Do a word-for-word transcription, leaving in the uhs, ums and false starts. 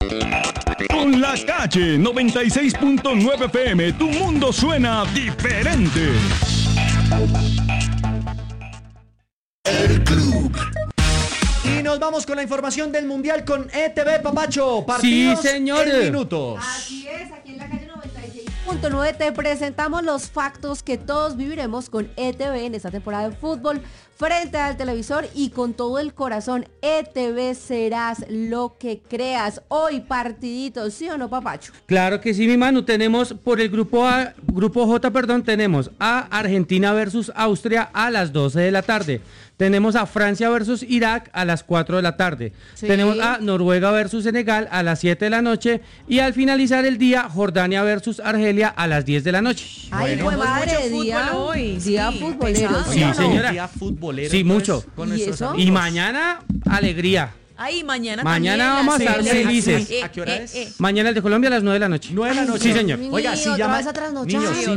Con La Calle noventa y seis punto nueve F M, tu mundo suena diferente. El club. Y nos vamos con la información del Mundial con E T V, Papacho. Partidos Sí, señor. en minutos. Así es, aquí en la calle noventa y seis punto nueve te presentamos los factos que todos viviremos con E T V en esta temporada de fútbol frente al televisor y con todo el corazón. E T V, serás lo que creas. Hoy partiditos, ¿sí o no, Papacho? Claro que sí, mi Manu. Tenemos por el grupo A, grupo J, perdón, tenemos a Argentina versus Austria a las doce de la tarde. Tenemos a Francia versus Irak a las cuatro de la tarde. Sí. Tenemos a Noruega versus Senegal a las siete de la noche. Y al finalizar el día, Jordania versus Argelia a las diez de la noche. Ay, Bueno, pues madre, mucho fútbol día, hoy, día sí, futbolero. pesado. ¿sí o Sí, no? señora. Día futbolero, Sí, mucho. Con ¿Y nuestros eso? amigos. Y mañana, alegría. Ay, mañana Mañana también, vamos a la estar serie. felices. Eh, ¿A qué hora eh, es? eh. Mañana el de Colombia a las nueve de la noche. Nueve de la noche. Sí, señor. Ay, Oiga, sí, otra llama. vez a trasnochar. Niños, sí,